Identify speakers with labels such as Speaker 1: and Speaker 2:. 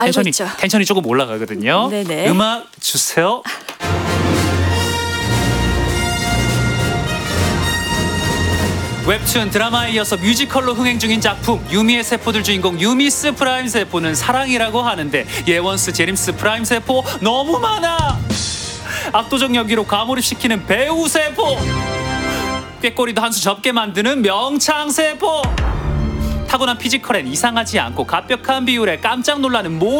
Speaker 1: 알고
Speaker 2: 텐션이,
Speaker 1: 있죠.
Speaker 2: 텐션이 조금 올라가거든요.
Speaker 1: 네네.
Speaker 2: 음악 주세요. 웹툰 드라마에 이어서 뮤지컬로 흥행 중인 작품 유미의 세포들 주인공 유미스 프라임 세포는 사랑이라고 하는데 예원스 제림스 프라임 세포 너무 많아. 압도적 연기로 과몰입시키는 배우 세포, 꾀꼬리도 한 수 접게 만드는 명창 세포, 타고난 피지컬엔 이상하지 않고 갑벽한 비율에 깜짝 놀라는